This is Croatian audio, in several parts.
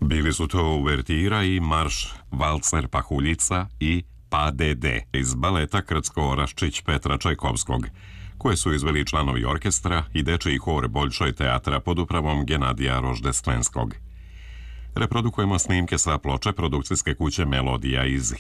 Bili su to uvertira i marš Valcer Pahuljica i Pa DD iz baleta Krcko-Oraščić Petra Čajkovskog, koje su izveli članovi orkestra i dečiji hor Boljšoj teatra pod upravom Genadija Roždestvenskog. Reprodukujemo snimke sa ploče produkcijske kuće Melodija iz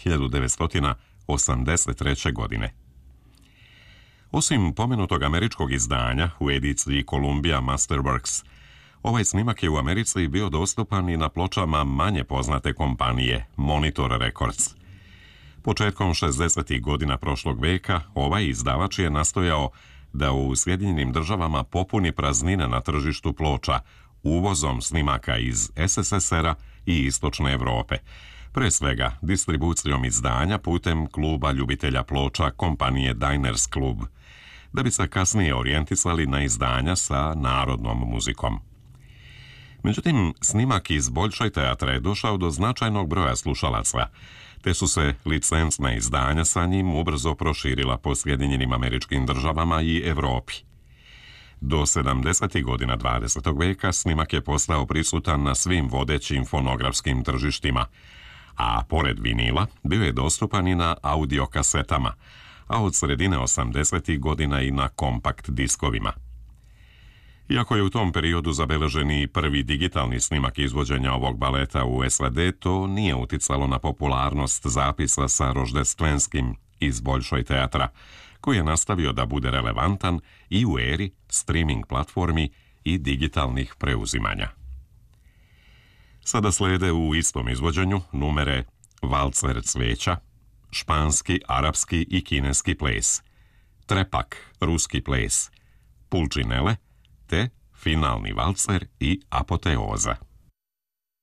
1983. godine. Osim pomenutog američkog izdanja u ediciji Columbia Masterworks, ovaj snimak je u Americi bio dostupan i na pločama manje poznate kompanije Monitor Records. Početkom 60. godina prošlog veka ovaj izdavač je nastojao da u Sjedinjenim državama popuni praznine na tržištu ploča uvozom snimaka iz SSSR-a i Istočne Evrope, pre svega distribucijom izdanja putem kluba ljubitelja ploča kompanije Diners Club, da bi se kasnije orijentisali na izdanja sa narodnom muzikom. Međutim, snimak iz Boljšoj teatra je došao do značajnog broja slušalaca, te su se licencna izdanja sa njim ubrzo proširila po Sjedinjenim Američkim Državama i Evropi. Do 70. godina 20. veka snimak je postao prisutan na svim vodećim fonografskim tržištima, a pored vinila bio je dostupan i na audio kasetama, a od sredine 80. godina i na kompakt diskovima. Iako je u tom periodu zabeležen i prvi digitalni snimak izvođenja ovog baleta u SAD, to nije uticalo na popularnost zapisa sa Roždestvenskim iz Boljšoj teatra, koji je nastavio da bude relevantan i u eri streaming platformi i digitalnih preuzimanja. Sada slede u istom izvođenju numere Valcer cveća, španski, arapski i kineski ples, trepak, ruski ples, pulčinele, te finalni valcer i apoteoza.